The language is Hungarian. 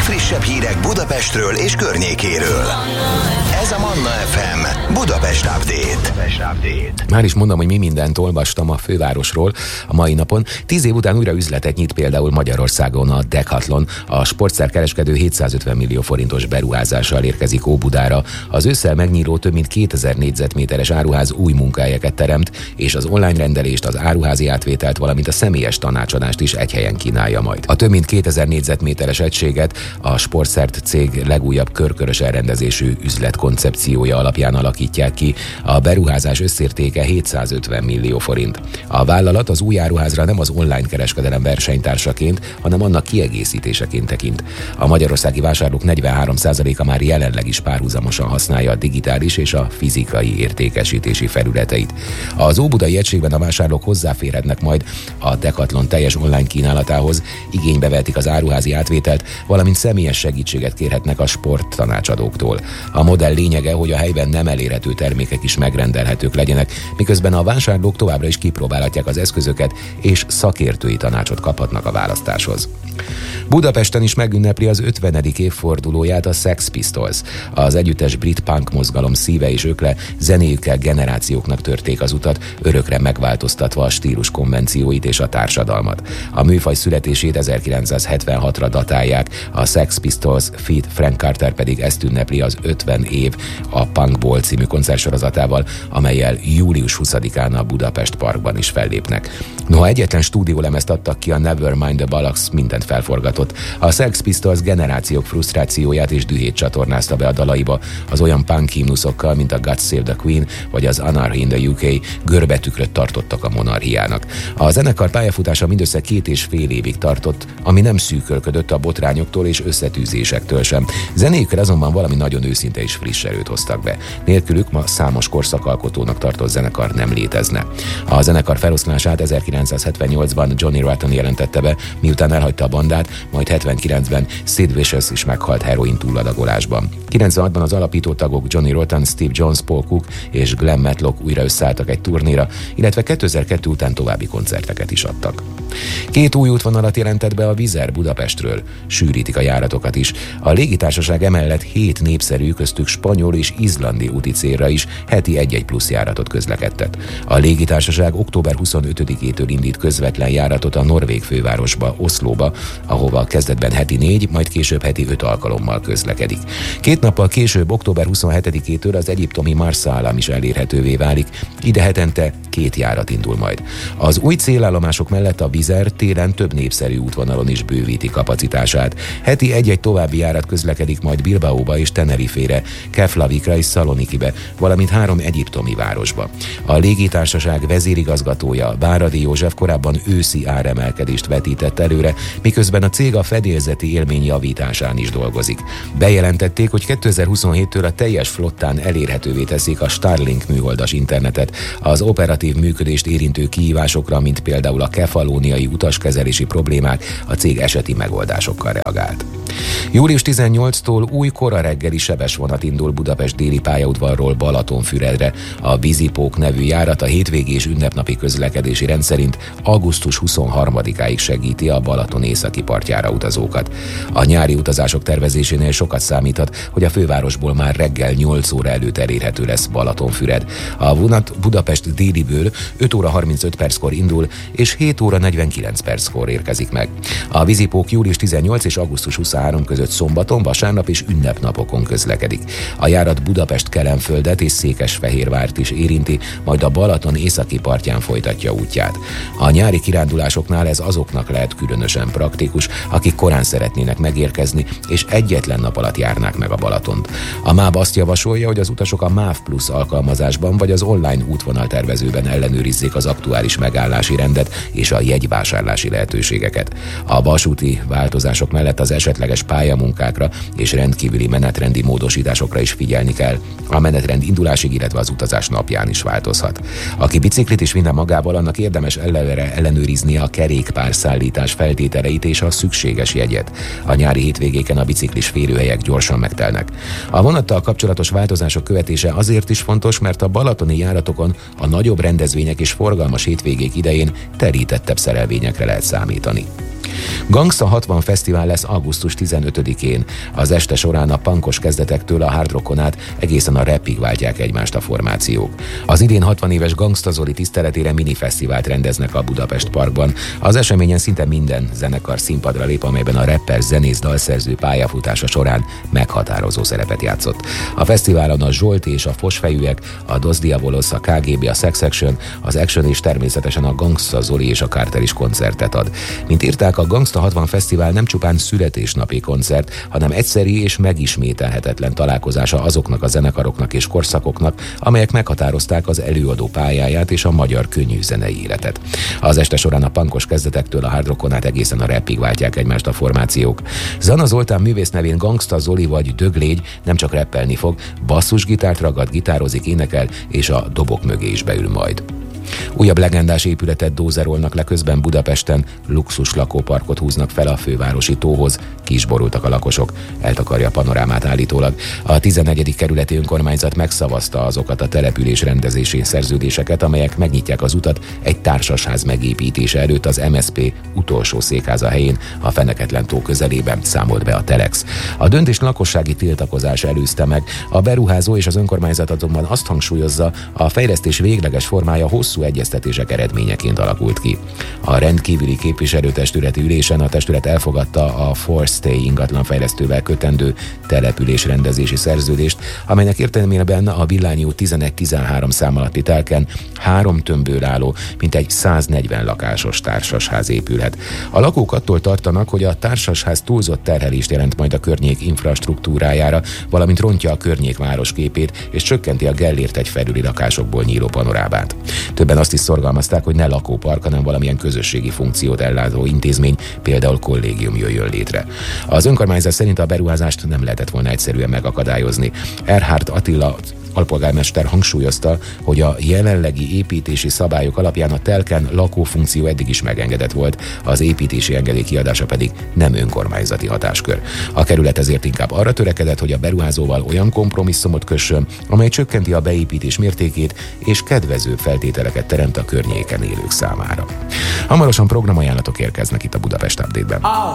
legfrissebb hírek Budapestről és környékéről. Ez a Manna FM Budapest Update. Már is mondom, hogy mi mindent olvastam a fővárosról a mai napon. 10 év után újra üzletet nyit például Magyarországon a Decathlon. A sportszerkereskedő 750 millió forintos beruházással érkezik Óbudára. Az ősszel megnyíló több mint 2000 négyzetméteres áruház új munkahelyeket teremt, és az online rendelést, az áruházi átvételt, valamint a személyes tanácsadást is egy helyen kínálja majd. A több mint 2000 négyzetméteres egységet a Sportszert cég legújabb körkörös elrendezésű üzletkoncepciója alapján alakítják ki. A beruházás összértéke 750 millió forint. A vállalat az új áruházra nem az online kereskedelem versenytársaként, hanem annak kiegészítéseként tekint. A magyarországi vásárlók 43%-a már jelenleg is párhuzamosan használja a digitális és a fizikai értékesítési felületeit. Az óbudai egységben a vásárlók hozzáférhetnek majd a Decathlon teljes online kínálatához, igénybe vehetik az áruházi átvételt, valamint személyes segítséget kérhetnek a sporttanácsadóktól. A modell lényege, hogy a helyben nem elérhető termékek is megrendelhetők legyenek, miközben a vásárlók továbbra is kipróbálhatják az eszközöket, és szakértői tanácsot kaphatnak a választáshoz. Budapesten is megünnepli az 50. évfordulóját a Sex Pistols. Az együttes brit punk mozgalom szíve és ökle, zenéjükkel generációknak törték az utat, örökre megváltoztatva a stílus konvencióit és a társadalmat. A műfaj születését 1976-ra datálják, a Sex Pistols feat. Frank Carter pedig ezt ünnepli az 50 év a Punkból című koncertsorozatával, amellyel július 20-án a Budapest Parkban is fellépnek. Noha egyetlen stúdiólemezt adtak ki, a Nevermind the Bollocks mindent felforgatott. A Sex Pistols generációk frusztrációját és dühét csatornázta be a dalaiba, az olyan punk himnuszokkal, mint a God Save the Queen vagy az Anarchy in the UK görbetükröt tartottak a monarchiának. A zenekar pályafutása mindössze 2,5 évig tartott, ami nem szűkölködött a botrányoktól és összetűzésektől sem. Zenéjükkel azonban valami nagyon őszinte és friss erőt hoztak be. Nélkülük ma számos korszakalkotónak tartott zenekar nem létezne. A zenekar feloszlását 1978-ban Johnny Rotten jelentette be, miután elhagyta a bandát, majd 79-ben Sid Vicious is meghalt heroin túladagolásban. 96-ban az alapító tagok Johnny Rotten, Steve Jones, Paul Cook és Glenn Matlock újra összeálltak egy turnéra, illetve 2002 után további koncerteket is adtak. 2 új útvonalat jelentett be a Wizz Air Budapestről, sűrítik a járatokat is. A légitársaság emellett 7 népszerű, köztük spanyol és izlandi úti célra is heti 1-1 plusz járatot közlekedtet. A légitársaság október 25-től indít közvetlen járatot a norvég fővárosba, Oszlóba, ahova kezdetben heti 4, majd később heti 5 alkalommal közlekedik. 2 nappal később, október 27-től az egyiptomi Marsa is elérhetővé válik, ide hetente 2 járat indul majd. Az új célállomások mellett a Wizz Air télen több népszerű útvonalon is bővíti kapacitását. Heti 1-1 további járat közlekedik majd Bilbaóba és Tenerifére, Keflavikra és Szalonikibe, valamint 3 egyiptomi városba. A légitársaság vezérigazgatója, Váradi József korábban őszi áremelkedést vetített előre, miközben a cég a fedélzeti élmény javításán is dolgozik. Bejelentették, hogy 2027-től a teljes flottán elérhetővé teszik a Starlink műholdas internetet. Az operatív működést érintő kihívásokra, mint például a kefalóniai utaskezelési problémák, a cég eseti megoldásokkal reagált. Július 18-tól új kora reggeli sebesvonat indul Budapest déli pályaudvarról Balatonfüredre. A Vízipók nevű járat a hétvégi és ünnepnapi közlekedési rend szerint augusztus 23-áig segíti a Balaton északi partjára utazókat. A nyári utazások tervezésénél sokat számíthat, hogy a fővárosból már reggel 8 óra előtt elérhető lesz Balatonfüred. A vonat Budapest déliből 5 óra 35 perckor indul, és 7 óra 49 perckor érkezik meg. A Vízipók július 18 és augusztus 23 között szombaton, vasárnap és ünnepnapokon közlekedik. A járat Budapest-Kelenföldet és Székesfehérvárt is érinti, majd a Balaton északi partján folytatja útját. A nyári kirándulásoknál ez azoknak lehet különösen praktikus, akik korán szeretnének megérkezni, és egyetlen nap alatt járnák meg a Balatont. A MÁV azt javasolja, hogy az utasok a MÁV Plus alkalmazásban vagy az online útvonaltervezőben ellenőrizzék az aktuális megállási rendet és a jegyvásárlási lehetőségeket. A vasúti változások mellett az esetleges pályamunkákra és rendkívüli menetrendi módosításokra is figyelni kell. A menetrend indulásig, illetve az utazás napján is változhat. Aki biciklit is vinne magával, annak érdemes ellenőriznie a kerékpárszállítás feltételeit és a szükséges jegyet. A nyári hétvégéken a biciklis férőhelyek gyorsan megtelnek. A vonattal kapcsolatos változások követése azért is fontos, mert a balatoni járatokon a nagyobb rendezvények és forgalmas hétvégék idején terítettebb szerelvényekre lehet számítani. Gangsta 60 Fesztivál lesz augusztus 15-én. Az este során a punkos kezdetektől a hard rockon át egészen a rapig váltják egymást a formációk. Az idén 60 éves Gangsta Zoli tiszteletére minifesztivált rendeznek a Budapest Parkban. Az eseményen szinte minden zenekar színpadra lép, amelyben a rapper, zenész, dalszerző pályafutása során meghatározó szerepet játszott. A fesztiválon a Zsolti és a Fosfejűek, a Dos Diabolos, a KGB, a Sex Action, az Action és természetesen a Gangsta Zoli és a Carter is koncertet ad. Mint írták, a Gangsta 60 Fesztivál nem csupán születésnapi koncert, hanem egyszeri és megismételhetetlen találkozása azoknak a zenekaroknak és korszakoknak, amelyek meghatározták az előadó pályáját és a magyar könnyű zenei életet. Az este során a punkos kezdetektől a hard rockon át egészen a rapig váltják egymást a formációk. Zana Zoltán művész nevén Gangsta Zoli vagy Döglégy nem csak rappelni fog, basszusgitárt ragad, gitározik, énekel és a dobok mögé is beül majd. Újabb legendás épületet dózerolnak le, közben Budapesten luxus lakóparkot húznak fel a fővárosi tóhoz. Ki is borultak a lakosok, eltakarja a panorámát állítólag. A 14. kerületi önkormányzat megszavazta azokat a település rendezési szerződéseket, amelyek megnyitják az utat egy társasház megépítése előtt az MSZP utolsó székháza helyén, a Feneketlen tó közelében, számolt be a Telex. A döntést lakossági tiltakozás előzte meg, a beruházó és az önkormányzat azonban azt hangsúlyozza, a fejlesztés végleges formája hosszú egyeztetések eredményeként alakult ki. A rendkívüli képviselőtestületi ülésen a testület elfogadta a Forstay ingatlanfejlesztővel kötendő településrendezési szerződést, amelynek értelmében a Villányi út 11-13 szám alatti telken 3 tömbből álló, mintegy 140 lakásos társasház épülhet. A lakók attól tartanak, hogy a társasház túlzott terhelést jelent majd a környék infrastruktúrájára, valamint rontja a környék városképét és csökkenti a Gellért egy felüli lakásokból nyíló panorámát. Többen azt is szorgalmazták, hogy ne lakópark, hanem valamilyen közösségi funkciót ellátó intézmény, például kollégium jöjjön létre. Az önkormányzat szerint a beruházást nem lehetett volna egyszerűen megakadályozni. Erhard Attila alpolgármester hangsúlyozta, hogy a jelenlegi építési szabályok alapján a telken lakófunkció eddig is megengedett volt, az építési engedély kiadása pedig nem önkormányzati hatáskör. A kerület ezért inkább arra törekedett, hogy a beruházóval olyan kompromisszumot kössön, amely csökkenti a beépítés mértékét és kedvező feltételeket teremt a környéken élők számára. Hamarosan programajánlatok érkeznek itt a Budapest Update-ben.